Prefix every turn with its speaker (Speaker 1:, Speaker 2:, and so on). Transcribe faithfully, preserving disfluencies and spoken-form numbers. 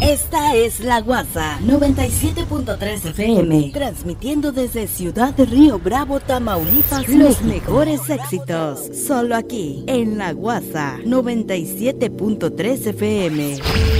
Speaker 1: Esta es La Guasa noventa y siete punto tres F M, transmitiendo desde Ciudad de Río Bravo, Tamaulipas, los mejores éxitos, solo aquí en La Guasa noventa y siete punto tres F M.